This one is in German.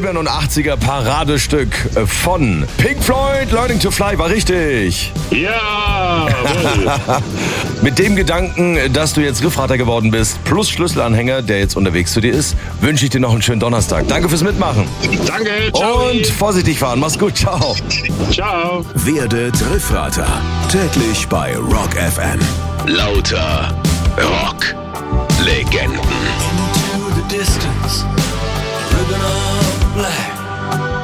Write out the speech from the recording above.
87er Paradestück von Pink Floyd, Learning to Fly, war richtig. Ja, Mit dem Gedanken, dass du jetzt Riffrater geworden bist, plus Schlüsselanhänger, der jetzt unterwegs zu dir ist, wünsche ich dir noch einen schönen Donnerstag. Danke fürs Mitmachen. danke, ciao. Und vorsichtig fahren. Mach's gut. Ciao. Ciao. Werdet Riffrater. Täglich bei Rock FM. Lauter Rock Legenden. Into the distance, ribbon of black.